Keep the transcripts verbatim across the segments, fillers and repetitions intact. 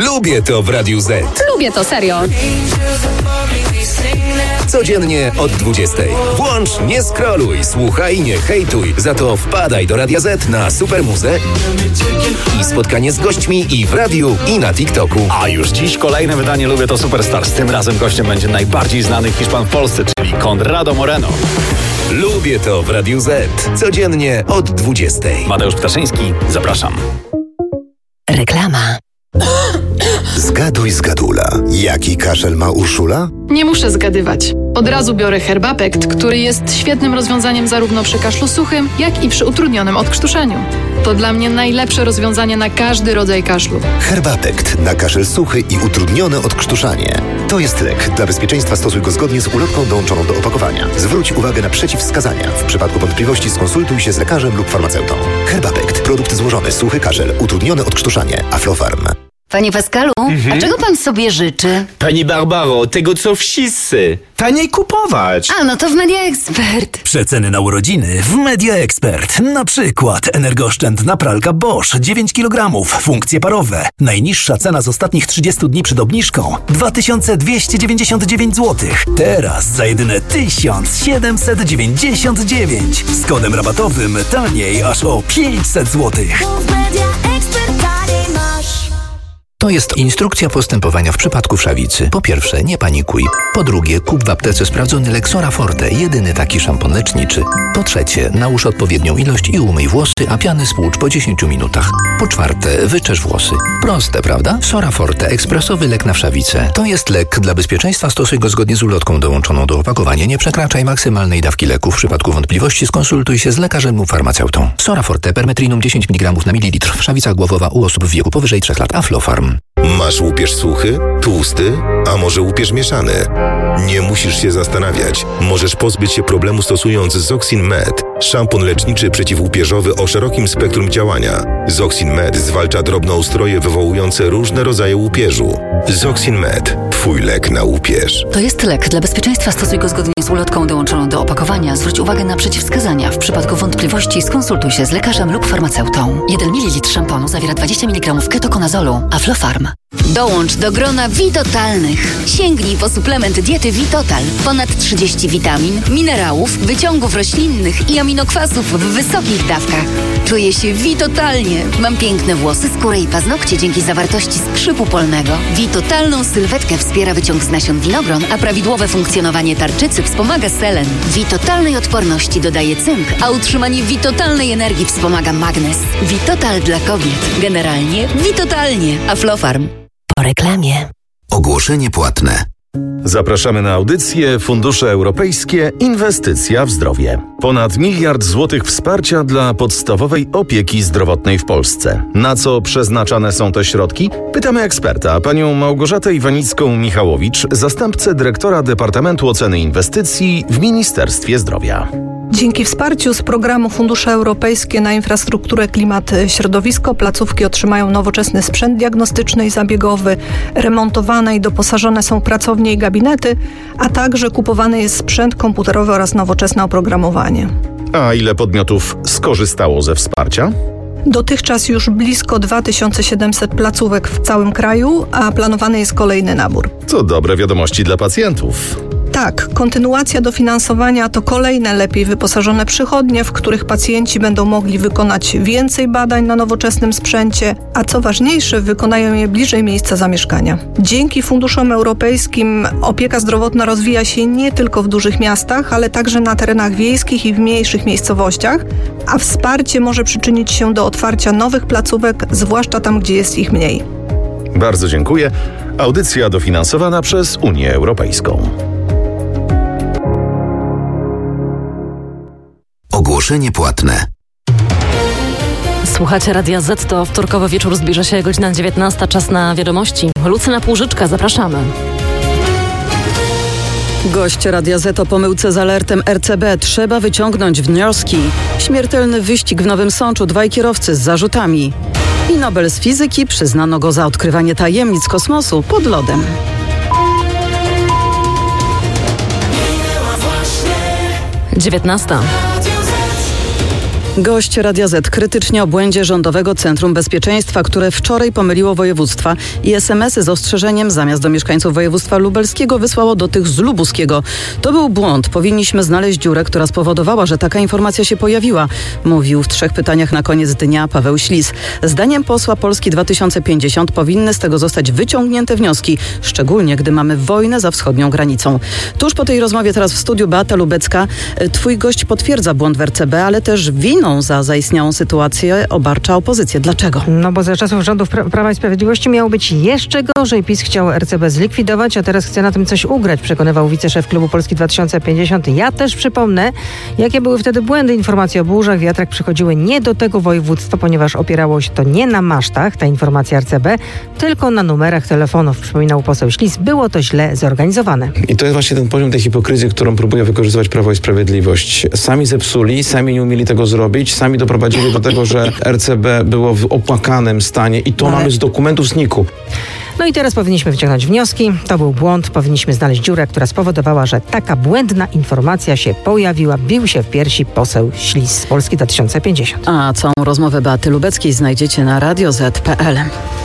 Lubię to w Radiu Z. Lubię to, serio. Codziennie od dwudziestej. Włącz, nie scrolluj, słuchaj, nie hejtuj. Za to wpadaj do Radia Z na Supermuzę i spotkanie z gośćmi i w radiu, i na TikToku. A już dziś kolejne wydanie Lubię to Superstars. Tym razem gościem będzie najbardziej znany Hiszpan w Polsce, czyli Conrado Moreno. Lubię to w Radiu Z. Codziennie od dwudziestej. Mateusz Ptaszyński, zapraszam. Reklama. Zgaduj, zgadula. Jaki kaszel ma Urszula? Nie muszę zgadywać. Od razu biorę Herbapekt, który jest świetnym rozwiązaniem zarówno przy kaszlu suchym, jak i przy utrudnionym odkrztuszeniu. To dla mnie najlepsze rozwiązanie na każdy rodzaj kaszlu. Herbapekt na kaszel suchy i utrudnione odkrztuszanie. To jest lek. Dla bezpieczeństwa stosuj go zgodnie z ulotką dołączoną do opakowania. Zwróć uwagę na przeciwwskazania. W przypadku wątpliwości skonsultuj się z lekarzem lub farmaceutą. Herbapekt. Produkt złożony. Suchy kaszel. Utrudnione odkrztuszanie. Aflofarm. Panie Pascalu, mhm. a czego pan sobie życzy? Pani Barbaro, tego co wszyscy. Taniej kupować. A, no to w Media Expert. Przeceny na urodziny w Media Expert. Na przykład energooszczędna pralka Bosch dziewięć kilogramów, funkcje parowe. Najniższa cena z ostatnich trzydziestu dni przed obniżką dwa tysiące dwieście dziewięćdziesiąt dziewięć złotych. Teraz za jedyne tysiąc siedemset dziewięćdziesiąt dziewięć. Z kodem rabatowym taniej aż o pięćset złotych. To jest instrukcja postępowania w przypadku wszawicy. Po pierwsze, nie panikuj. Po drugie, kup w aptece sprawdzony lek Sora Forte, jedyny taki szampon leczniczy. Po trzecie, nałóż odpowiednią ilość i umyj włosy, a piany spłucz po dziesięciu minutach. Po czwarte, wyczesz włosy. Proste, prawda? Sora Forte, ekspresowy lek na wszawicę. To jest lek. Dla bezpieczeństwa stosuj go zgodnie z ulotką dołączoną do opakowania. Nie przekraczaj maksymalnej dawki leku. W przypadku wątpliwości skonsultuj się z lekarzem lub farmaceutą. Sora Forte, permetrinum dziesięć miligramów na mililitr. Wszawica głowowa u osób w wieku powyżej trzech lat. Aflofarm. Masz łupież suchy, tłusty, a może łupież mieszany? Nie musisz się zastanawiać. Możesz pozbyć się problemu stosując Zoxin Med, szampon leczniczy przeciwłupieżowy o szerokim spektrum działania. Zoxin Med zwalcza drobnoustroje wywołujące różne rodzaje łupieżu. Zoxin Med, twój lek na łupież. To jest lek. Dla bezpieczeństwa stosuj go zgodnie z ulotką dołączoną do opakowania. Zwróć uwagę na przeciwwskazania. W przypadku wątpliwości skonsultuj się z lekarzem lub farmaceutą. jeden mililitr szamponu zawiera dwadzieścia miligramów ketokonazolu. Aflofarm. Dołącz do grona Vitotalnych. Sięgnij po suplement diety Vitotal. Ponad trzydzieści witamin, minerałów, wyciągów roślinnych i aminokwasów w wysokich dawkach. Czuję się Vitotalnie. Mam piękne włosy, skórę i paznokcie dzięki zawartości skrzypu polnego. Vitotalną sylwetkę wspiera wyciąg z nasion winogron, a prawidłowe funkcjonowanie tarczycy wspomaga selen. Vitotalnej odporności dodaje cynk, a utrzymanie Vitotalnej energii wspomaga magnez. Vitotal dla kobiet. Generalnie Vitotalnie. Aflofarm. Po reklamie. Ogłoszenie płatne. Zapraszamy na audycję Fundusze Europejskie Inwestycja w Zdrowie. Ponad miliard złotych wsparcia dla podstawowej opieki zdrowotnej w Polsce. Na co przeznaczane są te środki? Pytamy eksperta, panią Małgorzatę Iwanicką-Michałowicz, zastępcę dyrektora Departamentu Oceny Inwestycji w Ministerstwie Zdrowia. Dzięki wsparciu z programu Fundusze Europejskie na infrastrukturę, klimat, środowisko placówki otrzymają nowoczesny sprzęt diagnostyczny i zabiegowy, remontowane i doposażone są pracownie i gabinety, a także kupowany jest sprzęt komputerowy oraz nowoczesne oprogramowanie. A ile podmiotów skorzystało ze wsparcia? Dotychczas już blisko dwa tysiące siedemset placówek w całym kraju, a planowany jest kolejny nabór. Co dobre wiadomości dla pacjentów. Tak, kontynuacja dofinansowania to kolejne lepiej wyposażone przychodnie, w których pacjenci będą mogli wykonać więcej badań na nowoczesnym sprzęcie, a co ważniejsze, wykonają je bliżej miejsca zamieszkania. Dzięki funduszom europejskim opieka zdrowotna rozwija się nie tylko w dużych miastach, ale także na terenach wiejskich i w mniejszych miejscowościach, a wsparcie może przyczynić się do otwarcia nowych placówek, zwłaszcza tam, gdzie jest ich mniej. Bardzo dziękuję. Audycja dofinansowana przez Unię Europejską. Ogłoszenie płatne. Słuchacie Radia Z, to wtorkowy wieczór, zbliża się godzina dziewiętnasta, czas na wiadomości. Lucyna Półżyczka, zapraszamy. Gość Radia Z o pomyłce z alertem R C B. Trzeba wyciągnąć wnioski. Śmiertelny wyścig w Nowym Sączu, dwaj kierowcy z zarzutami. I Nobel z fizyki, przyznano go za odkrywanie tajemnic kosmosu pod lodem. dziewiętnasta. Gość Radia Z krytycznie o błędzie Rządowego Centrum Bezpieczeństwa, które wczoraj pomyliło województwa i es em esy z ostrzeżeniem zamiast do mieszkańców województwa lubelskiego wysłało do tych z lubuskiego. To był błąd. Powinniśmy znaleźć dziurę, która spowodowała, że taka informacja się pojawiła, mówił w trzech pytaniach na koniec dnia Paweł Ślis. Zdaniem posła Polski dwa tysiące pięćdziesiąt powinny z tego zostać wyciągnięte wnioski, szczególnie gdy mamy wojnę za wschodnią granicą. Tuż po tej rozmowie teraz w studiu Beata Lubecka. Twój gość potwierdza błąd w er ce be, ale też winą za zaistniałą sytuację obarcza opozycję. Dlaczego? No bo za czasów rządów pra- Prawa i Sprawiedliwości miało być jeszcze gorzej. PiS chciał er ce be zlikwidować, a teraz chce na tym coś ugrać, przekonywał wiceszef klubu Polski dwa tysiące pięćdziesiąt. Ja też przypomnę, jakie były wtedy błędy. Informacje o burzach, wiatrach przychodziły nie do tego województwa, ponieważ opierało się to nie na masztach, ta informacja er ce be, tylko na numerach telefonów. Przypominał poseł Ślis. Było to źle zorganizowane. I to jest właśnie ten poziom tej hipokryzji, którą próbuje wykorzystywać Prawo i Sprawiedliwość. Sami zepsuli, sami nie umieli tego zrobić, sami doprowadzili do tego, że er ce be było w opłakanym stanie i to Ale... mamy z dokumentów z niku. No i teraz powinniśmy wyciągnąć wnioski. To był błąd. Powinniśmy znaleźć dziurę, która spowodowała, że taka błędna informacja się pojawiła. Bił się w piersi poseł Ślis z Polski dwa tysiące pięćdziesiąt. A całą rozmowę Beaty Lubeckiej znajdziecie na radio zet kropka pe el.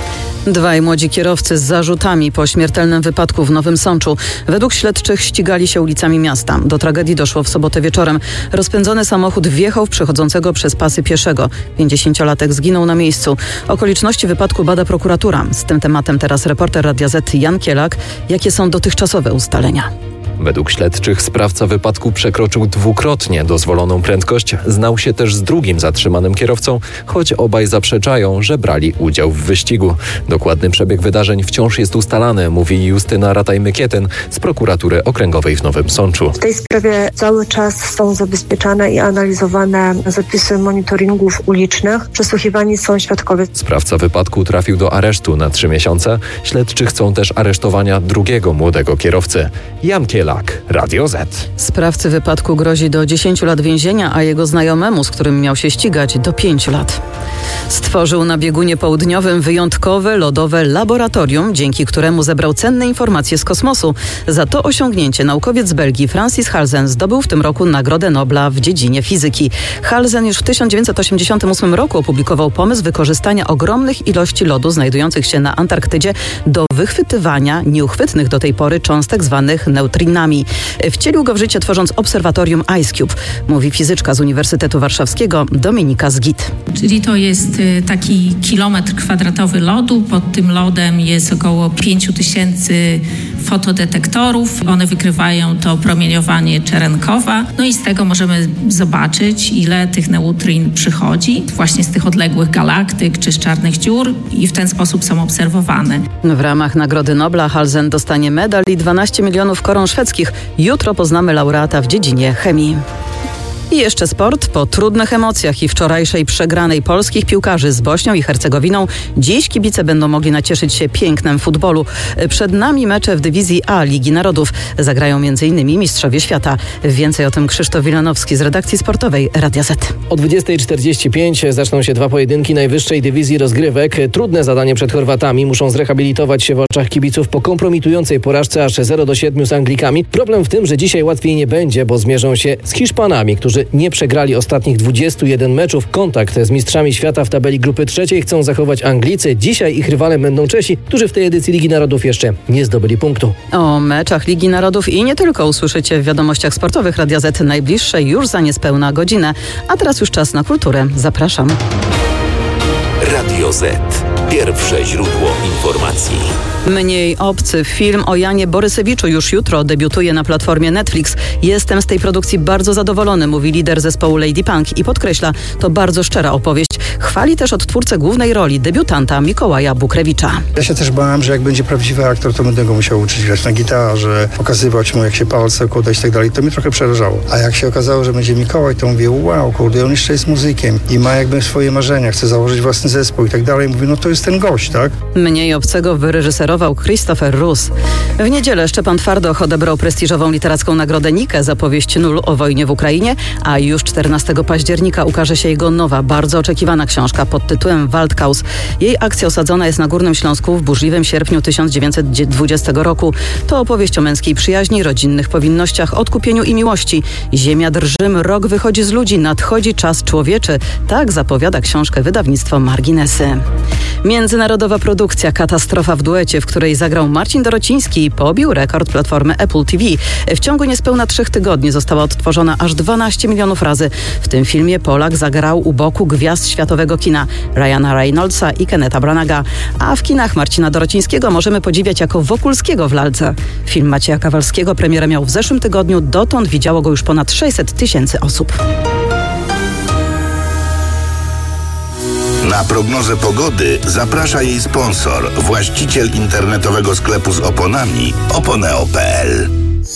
Dwaj młodzi kierowcy z zarzutami po śmiertelnym wypadku w Nowym Sączu według śledczych ścigali się ulicami miasta. Do tragedii doszło w sobotę wieczorem. Rozpędzony samochód wjechał w przechodzącego przez pasy pieszego. pięćdziesięciolatek zginął na miejscu. Okoliczności wypadku bada prokuratura. Z tym tematem teraz reporter Radia Z Jan Kielak. Jakie są dotychczasowe ustalenia? Według śledczych sprawca wypadku przekroczył dwukrotnie dozwoloną prędkość. Znał się też z drugim zatrzymanym kierowcą, choć obaj zaprzeczają, że brali udział w wyścigu. Dokładny przebieg wydarzeń wciąż jest ustalany, mówi Justyna Rataj-Mykietyn z prokuratury okręgowej w Nowym Sączu. W tej sprawie cały czas są zabezpieczane i analizowane zapisy monitoringów ulicznych. Przesłuchiwani są świadkowie. Sprawca wypadku trafił do aresztu na trzy miesiące. Śledczy chcą też aresztowania drugiego młodego kierowcy. Jan Kielak, Radio Z. Sprawcy wypadku grozi do dziesięciu lat więzienia, a jego znajomemu, z którym miał się ścigać, do pięciu lat. Stworzył na biegunie południowym wyjątkowe lodowe laboratorium, dzięki któremu zebrał cenne informacje z kosmosu. Za to osiągnięcie naukowiec z Belgii Francis Halsen zdobył w tym roku Nagrodę Nobla w dziedzinie fizyki. Halsen już w tysiąc dziewięćset osiemdziesiątym ósmym roku opublikował pomysł wykorzystania ogromnych ilości lodu znajdujących się na Antarktydzie do wychwytywania nieuchwytnych do tej pory cząstek zwanych neutrinami. Wcielił go w życie, tworząc obserwatorium IceCube, mówi fizyczka z Uniwersytetu Warszawskiego Dominika Zgit. Czyli to jest taki kilometr kwadratowy lodu. Pod tym lodem jest około pięć tysięcy fotodetektorów. One wykrywają to promieniowanie Cherenkowa. No i z tego możemy zobaczyć, ile tych neutrin przychodzi właśnie z tych odległych galaktyk czy z czarnych dziur i w ten sposób są obserwowane. W ramach Nagrody Nobla Halsen dostanie medal i dwanaście milionów koron szwedzkich. Jutro poznamy laureata w dziedzinie chemii. I jeszcze sport. Po trudnych emocjach i wczorajszej przegranej polskich piłkarzy z Bośnią i Hercegowiną, dziś kibice będą mogli nacieszyć się pięknem futbolu. Przed nami mecze w dywizji A Ligi Narodów. Zagrają m.in. mistrzowie świata. Więcej o tym Krzysztof Wilanowski z redakcji sportowej Radia Z. O dwudziestej czterdzieści pięć zaczną się dwa pojedynki najwyższej dywizji rozgrywek. Trudne zadanie przed Chorwatami. Muszą zrehabilitować się w oczach kibiców po kompromitującej porażce aż zero do siedmiu z Anglikami. Problem w tym, że dzisiaj łatwiej nie będzie, bo zmierzą się z Hiszpanami, którzy nie przegrali ostatnich dwudziestu jeden meczów. Kontakt z mistrzami świata w tabeli grupy trzeciej chcą zachować Anglicy. Dzisiaj ich rywalem będą Czesi, którzy w tej edycji Ligi Narodów jeszcze nie zdobyli punktu. O meczach Ligi Narodów i nie tylko usłyszycie w wiadomościach sportowych Radia Z najbliższej już za niespełna godzinę. A teraz już czas na kulturę. Zapraszam. Radio Z. Pierwsze źródło informacji. Mniej obcy. Film o Janie Borysewiczu już jutro debiutuje na platformie Netflix. Jestem z tej produkcji bardzo zadowolony, mówi lider zespołu Lady Punk i podkreśla, to bardzo szczera opowieść. Chwali też odtwórcę głównej roli, debiutanta Mikołaja Bukrewicza. Ja się też bałem, że jak będzie prawdziwy aktor, to będę go musiał uczyć grać na gitarze, pokazywać mu, jak się palce układać i tak dalej. To mnie trochę przerażało. A jak się okazało, że będzie Mikołaj, to mówię, wow, kurde, on jeszcze jest muzykiem i ma jakby swoje marzenia, chce założyć własny zespół i tak dalej. Mówię, no to jest ten gość, tak? Mniej obcego wyreżyserował Christopher Roos. W niedzielę Szczepan Twardoch odebrał prestiżową literacką nagrodę Nikę za powieść Nul o wojnie w Ukrainie, a już czternastego października ukaże się jego nowa, bardzo oczekiwana książka pod tytułem Waldkaus. Jej akcja osadzona jest na Górnym Śląsku w burzliwym sierpniu tysiąc dziewięćset dwudziestego roku. To opowieść o męskiej przyjaźni, rodzinnych powinnościach, odkupieniu i miłości. Ziemia drży, mrok wychodzi z ludzi, nadchodzi czas człowieczy. Tak zapowiada książkę wydawnictwo Marginesy. Międzynarodowa produkcja Katastrofa w duecie, w której zagrał Marcin Dorociński, pobił rekord platformy Apple T V. W ciągu niespełna trzech tygodni została odtworzona aż dwanaście milionów razy. W tym filmie Polak zagrał u boku gwiazd światowego kina Ryana Reynoldsa i Kennetha Branaga, a w kinach Marcina Dorocińskiego możemy podziwiać jako Wokulskiego w Lalce. Film Macieja Kawalskiego premierę miał w zeszłym tygodniu, dotąd widziało go już ponad sześćset tysięcy osób. Na prognozę pogody zaprasza jej sponsor, właściciel internetowego sklepu z oponami oponeo kropka p l.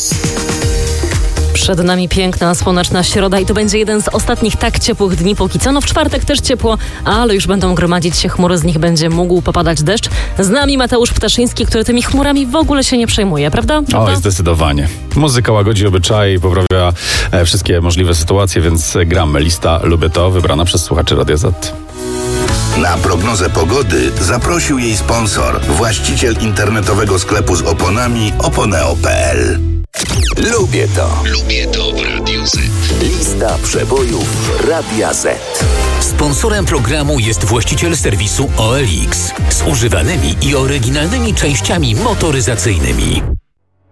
Przed nami piękna, słoneczna środa i to będzie jeden z ostatnich tak ciepłych dni póki co. No w czwartek też ciepło, ale już będą gromadzić się chmury, z nich będzie mógł popadać deszcz. Z nami Mateusz Ptaszyński, który tymi chmurami w ogóle się nie przejmuje, prawda? Oj, zdecydowanie. Muzyka łagodzi obyczaje i poprawia e, wszystkie możliwe sytuacje, więc gramy. Lista Lubię to, wybrana przez słuchaczy Radia Z. Na prognozę pogody zaprosił jej sponsor, właściciel internetowego sklepu z oponami oponeo kropka p l. Lubię to. Lubię to w Radiu Z. Lista przebojów Radia Z. Sponsorem programu jest właściciel serwisu O L X z używanymi i oryginalnymi częściami motoryzacyjnymi.